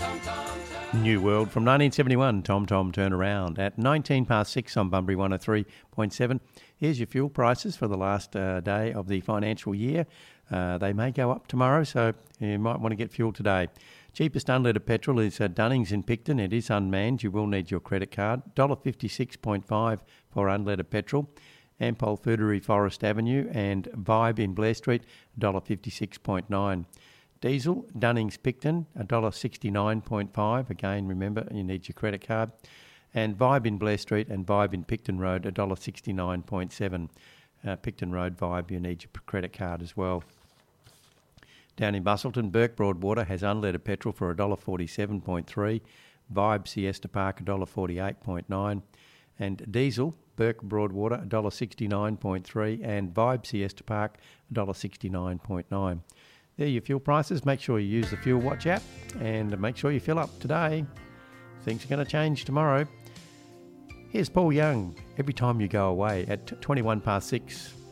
New World from 1971, Tom Tom Turnaround. At 19 past 6 on Bunbury 103.7. Here's your fuel prices for the last day of the financial year. They may go up tomorrow, so you might want to get fuel today. Cheapest unleaded petrol is Dunnings in Picton. It is unmanned. You will need your credit card. $1.56.5 for unleaded petrol. Ampol Foodary Forest Avenue and Vibe in Blair Street, $1.56.9. Diesel, Dunnings Picton, $1.69.5. Again, remember, you need your credit card. And Vibe in Blair Street and Vibe in Picton Road, $1.69.7. Picton Road Vibe, you need your credit card as well. Down in Busselton, Burke Broadwater has unleaded petrol for $1.47.3. Vibe Siesta Park, $1.48.9. And diesel, Burke Broadwater, $1.69.3. And Vibe Siesta Park, $1.69.9. There are your fuel prices. Make sure you use the Fuel Watch app and make sure you fill up today. Things are going to change tomorrow. Here's Paul Young, Every Time You Go Away at 21 past 6.